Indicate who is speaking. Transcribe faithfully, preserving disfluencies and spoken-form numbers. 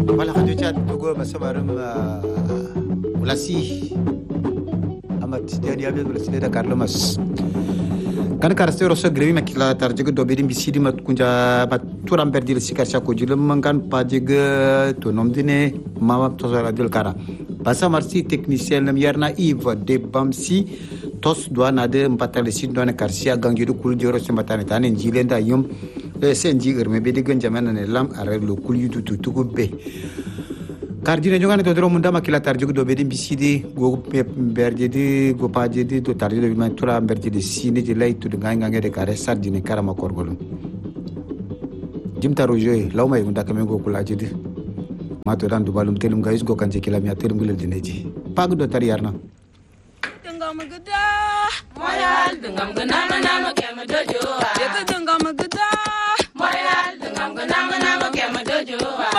Speaker 1: Voilà, Radio Tchad, Togo, Massabarum, Ulasi, Amat, Diadia, Ulasi, da Carlomas. Kan karste rosso grevi makila tarjego dobedi bisidi mat kunja mat turam perdi sikar ko julum mangan pajega to nomdine mama to radio kara basa marsi technicien lam yarna Yves de Bamsi tos douana de mpatal sid douana karsia gangiru kul joro sematane tane jilenda yum sen jiger me bedi gan jamana ne lam arelo kul yutu tuku be Cardine giocane to munda makila tarjego dobedi bisidi go berjedi go pajedi to tarjego bi mantura berjedi sini je lay to nganga ngede kare sardine karama korgolum jimta roje lawmay gunda kame go kula jedi mato dan dubalum telum gais go kanje kila mi atelum gulel dineji pag do tar yarna
Speaker 2: dengam geda moyal dengam gana mana makema dojo ya dengam geda moyal dengam gana mana makema dojo